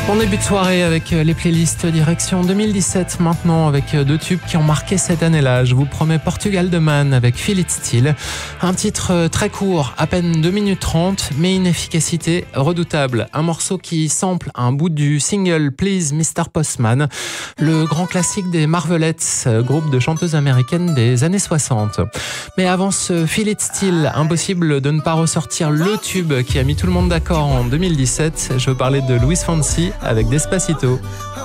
On début de soirée avec les playlists direction 2017 maintenant avec deux tubes qui ont marqué cette année-là. Je vous promets Portugal de Man avec Feel It Still. Un titre très court, à peine 2 minutes 30, mais une efficacité redoutable. Un morceau qui sample un bout du single Please Mr. Postman, le grand classique des Marvelettes, groupe de chanteuses américaines des années 60. Mais avant ce Feel It Still, impossible de ne pas ressortir le tube qui a mis tout le monde d'accord en 2017. Je veux parler de Luis Fonsi avec Despacito.